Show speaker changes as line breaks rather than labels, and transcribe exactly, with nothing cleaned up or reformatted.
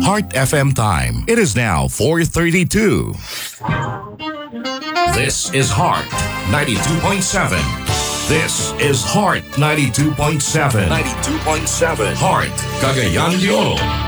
Heart F M time. It is now four thirty-two. This is Heart ninety-two point seven. This is Heart ninety-two point seven. ninety-two point seven. Heart, Cagayan de Oro.